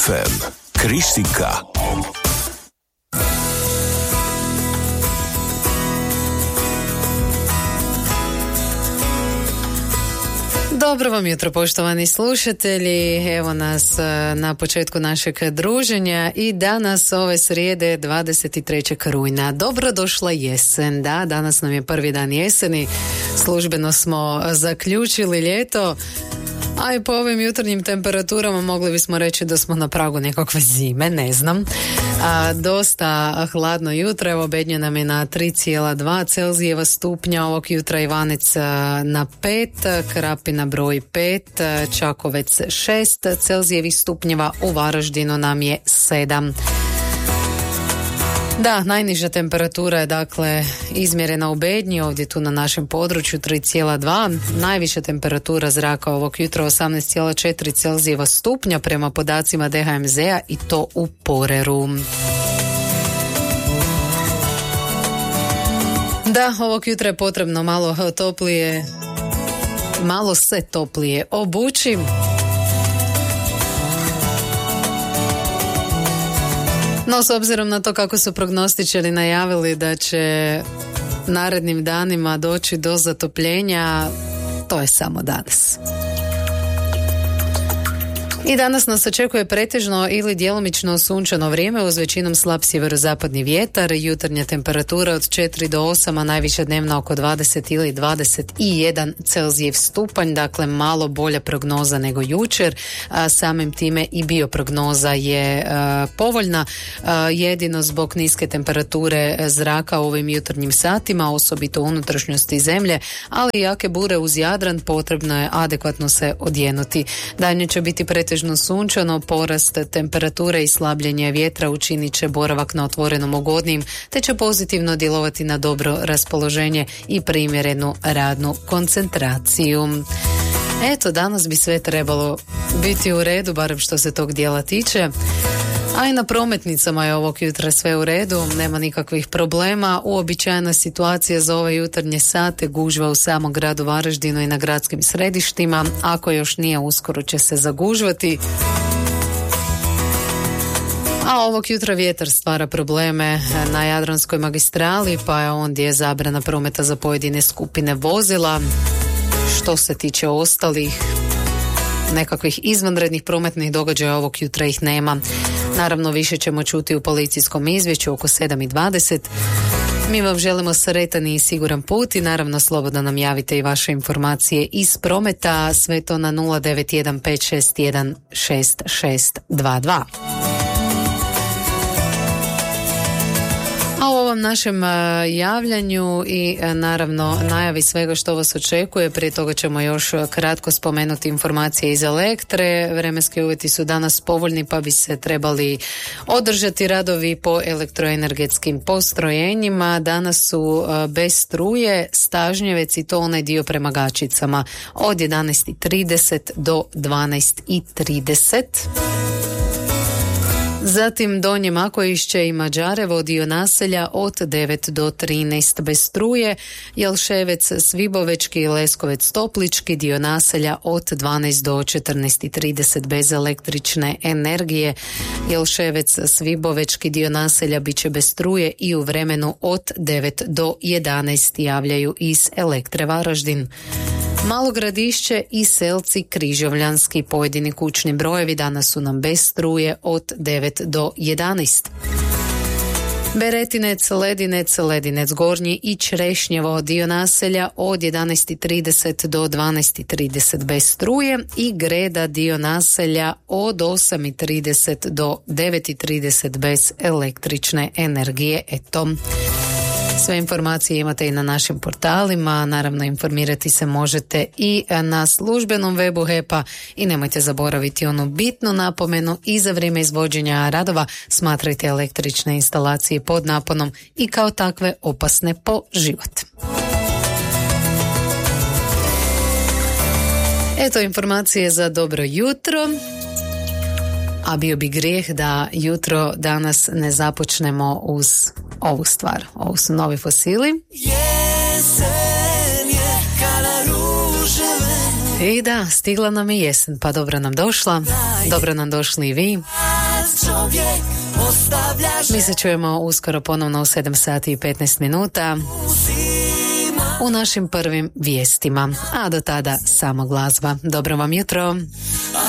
FM Krišika. Dobro vam jutro, poštovani slušatelji. Evo nas na početku našeg druženja i danas ove srijede 23. rujna. Dobrodošla jesen, da, danas nam je prvi dan jeseni. Službeno smo zaključili ljeto. A i po ovim jutarnjim temperaturama mogli bismo reći da smo na pragu nekakve zime, ne znam. Dosta hladno jutro, evo Bednje nam je na 3,2 Celzijeva stupnja, ovog jutra Ivanec na 5, Krapina broj 5, Čakovec 6 Celzijevih stupnjeva, u Varaždinu nam je 7. Da, najniža temperatura je dakle izmjerena u Bednji, ovdje tu na našem području 3,2. Najviša temperatura zraka ovog jutra 18,4 Celzijeva stupnja prema podacima DHMZ-a i to u Poreru. Da, ovog jutra je potrebno malo se toplije obući. No, s obzirom na to kako su prognostičari najavili da će narednim danima doći do zatopljenja, to je samo danas. I danas nas očekuje pretežno ili djelomično sunčano vrijeme uz većinom slab sjeverozapadni vjetar, jutarnja temperatura od 4 do 8, a najviša dnevna oko 20 ili 21 Celzijev stupanj, dakle malo bolja prognoza nego jučer, a samim time i bioprognoza je povoljna, jedino zbog niske temperature zraka u ovim jutarnjim satima, osobito u unutrašnjosti zemlje, ali i jake bure uz Jadran, potrebno je adekvatno se odjenuti. Danje će biti pretežno sunčano, porast temperature i slabljenje vjetra učinit će boravak na otvorenom ugodnijim, te će pozitivno djelovati na dobro raspoloženje i primjerenu radnu koncentraciju. Eto, danas bi sve trebalo biti u redu, barem što se tog dijela tiče. A i na prometnicama je ovog jutra sve u redu, nema nikakvih problema. Uobičajena situacija za ove jutarnje sate, gužva u samom gradu Varaždinu i na gradskim središtima. Ako još nije, uskoro će se zagužvati. A ovog jutra vjetar stvara probleme na Jadranskoj magistrali, pa je ondje zabrana prometa za pojedine skupine vozila. Što se tiče ostalih nekakvih izvanrednih prometnih događaja, ovog jutra ih nema. Naravno, više ćemo čuti u policijskom izvješću oko 7:20. Mi vam želimo sretan i siguran put i naravno slobodno nam javite i vaše informacije iz prometa, sve to na 091561622. A u ovom našem javljanju i naravno najavi svega što vas očekuje, prije toga ćemo još kratko spomenuti informacije iz Elektre. Vremenski uvjeti su danas povoljni, pa bi se trebali održati radovi po elektroenergetskim postrojenjima. Danas su bez struje Stažnjevec i to onaj dio prema Gačicama od 11:30 do 12:30. Zatim Donje Makojišće i Mađarevo, dio naselja od 9 do 13 bez struje, Jelševec, Svibovečki, Leskovec, Toplički, dio naselja od 12 do 14:30 bez električne energije, Jelševec, Svibovečki, dio naselja bit će bez struje i u vremenu od 9 do 11, javljaju iz Elektre Varaždin. Malo Gradišće i Selci Križovljanski, pojedini kućni brojevi danas su nam bez struje od 9 do 11. Beretinec, Ledinec Gornji i Črešnjevo, dio naselja od 11:30 do 12:30 bez struje i Greda, dio naselja od 8:30 do 9:30 bez električne energije. Eto. Sve informacije imate i na našim portalima, naravno informirati se možete i na službenom webu HEP-a i nemojte zaboraviti onu bitnu napomenu: i za vrijeme izvođenja radova smatrajte električne instalacije pod naponom i kao takve opasne po život. Eto informacije za dobro jutro. A bio bi grijeh da jutro danas ne započnemo uz ovu stvar. Ovo su Novi Fosili. Jesen je kada ruževe. I da, stigla nam je jesen, pa dobro nam došla. Dobro nam došli i vi. čovjek ostavljaš. Mi se čujemo uskoro ponovno u 7 sati i 15 minuta u našim prvim vijestima, a do tada samo glazba. Dobro vam jutro. A